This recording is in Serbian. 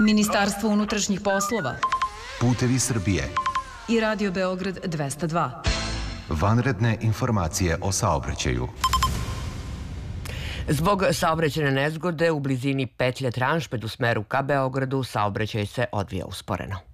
Ministarstvo unutrašnjih poslova, Putevi Srbije i Radio Beograd 202. Vanredne informacije o saobraćaju. Zbog saobraćajne nezgode u blizini petlje Tranšped u smeru ka Beogradu saobraćaj se odvija usporeno.